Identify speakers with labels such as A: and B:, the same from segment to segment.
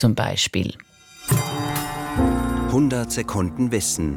A: zum Beispiel.
B: 100 Sekunden Wissen.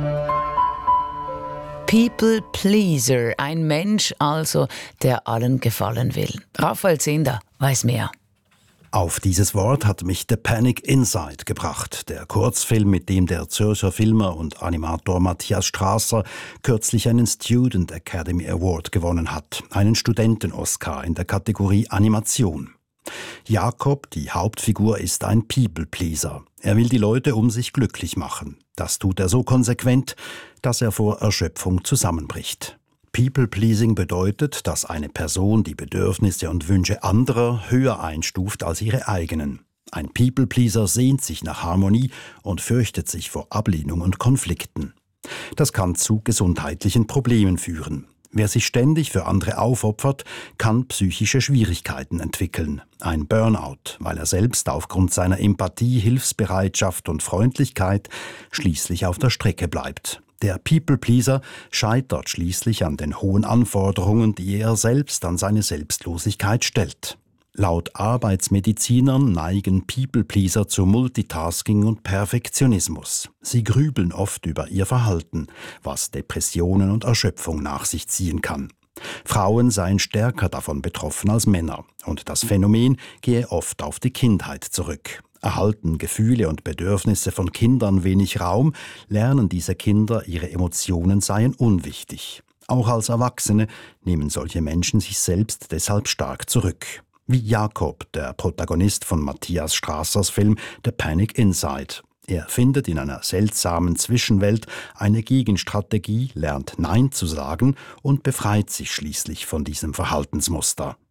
A: People Pleaser, ein Mensch also, der allen gefallen will. Raphael Zehnder weiß mehr.
C: Auf dieses Wort hat mich The Panic Inside gebracht, der Kurzfilm, mit dem der Zürcher Filmer und Animator Matthias Strasser kürzlich einen Student Academy Award gewonnen hat, einen Studenten-Oscar in der Kategorie Animation. Jakob, die Hauptfigur, ist ein People-Pleaser. Er will die Leute um sich glücklich machen. Das tut er so konsequent, dass er vor Erschöpfung zusammenbricht. People-Pleasing bedeutet, dass eine Person die Bedürfnisse und Wünsche anderer höher einstuft als ihre eigenen. Ein People-Pleaser sehnt sich nach Harmonie und fürchtet sich vor Ablehnung und Konflikten. Das kann zu gesundheitlichen Problemen führen. Wer sich ständig für andere aufopfert, kann psychische Schwierigkeiten entwickeln. Ein Burnout, weil er selbst aufgrund seiner Empathie, Hilfsbereitschaft und Freundlichkeit schließlich auf der Strecke bleibt. Der People-Pleaser scheitert schließlich an den hohen Anforderungen, die er selbst an seine Selbstlosigkeit stellt. Laut Arbeitsmedizinern neigen People-Pleaser zu Multitasking und Perfektionismus. Sie grübeln oft über ihr Verhalten, was Depressionen und Erschöpfung nach sich ziehen kann. Frauen seien stärker davon betroffen als Männer, und das Phänomen gehe oft auf die Kindheit zurück. Erhalten Gefühle und Bedürfnisse von Kindern wenig Raum, lernen diese Kinder, ihre Emotionen seien unwichtig. Auch als Erwachsene nehmen solche Menschen sich selbst deshalb stark zurück. Wie Jakob, der Protagonist von Matthias Strassers Film The Panic Inside. Er findet in einer seltsamen Zwischenwelt eine Gegenstrategie, lernt Nein zu sagen und befreit sich schließlich von diesem Verhaltensmuster.